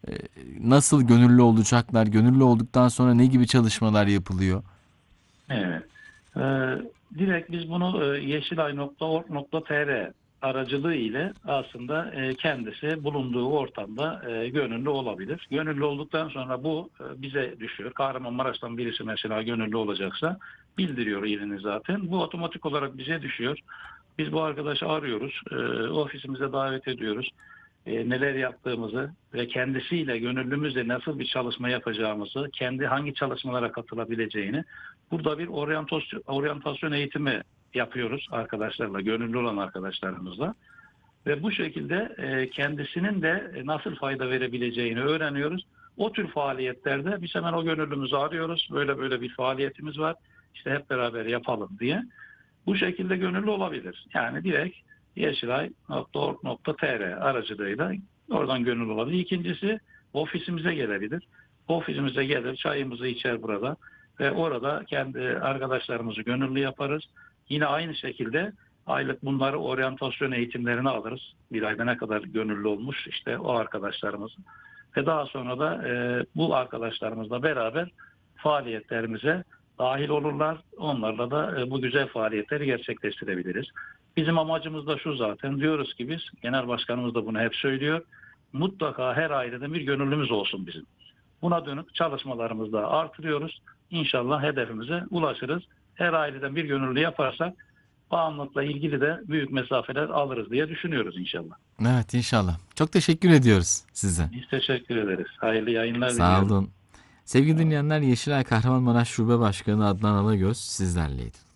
E, Nasıl gönüllü olacaklar? Gönüllü olduktan sonra ne gibi çalışmalar yapılıyor? Evet. Ee, Direkt biz bunu yeşilay.org.tr aracılığı ile aslında kendisi bulunduğu ortamda gönüllü olabilir. Gönüllü olduktan sonra bu bize düşüyor. Kahramanmaraş'tan birisi mesela gönüllü olacaksa bildiriyor ilini zaten. Bu otomatik olarak bize düşüyor. Biz bu arkadaşı arıyoruz, ofisimize davet ediyoruz. Neler yaptığımızı ve kendisiyle gönüllümüzle nasıl bir çalışma yapacağımızı, kendi hangi çalışmalara katılabileceğini burada bir oryantasyon eğitimi yapıyoruz arkadaşlarla, gönüllü olan arkadaşlarımızla. Ve bu şekilde kendisinin de nasıl fayda verebileceğini öğreniyoruz. O tür faaliyetlerde biz hemen o gönüllümüzü arıyoruz. Böyle böyle bir faaliyetimiz var. İşte hep beraber yapalım diye. Bu şekilde gönüllü olabilir. Yani direkt yeşilay.org.tr aracılığıyla oradan gönüllü olabilir. İkincisi ofisimize gelebilir. Ofisimize gelir, çayımızı içer burada ve orada kendi arkadaşlarımızı gönüllü yaparız. Yine aynı şekilde aylık bunları oryantasyon eğitimlerini alırız. Bir ayda ne kadar gönüllü olmuş işte o arkadaşlarımız. Ve daha sonra da bu arkadaşlarımızla beraber faaliyetlerimize dahil olurlar. Onlarla da bu güzel faaliyetleri gerçekleştirebiliriz. Bizim amacımız da şu zaten. Diyoruz ki biz, genel başkanımız da bunu hep söylüyor. Mutlaka her ailede bir gönüllümüz olsun bizim. Buna dönük çalışmalarımızı da artırıyoruz. İnşallah hedefimize ulaşırız. Her aileden bir gönüllü yaparsak bağımlılıkla ilgili de büyük mesafeler alırız diye düşünüyoruz inşallah. Evet, inşallah. Çok teşekkür ediyoruz size. Biz teşekkür ederiz. Hayırlı yayınlar Sağ diliyorum. olun. Sevgili dinleyenler, Yeşilay Kahramanmaraş Şube Başkanı Adnan Alagöz sizlerleydi.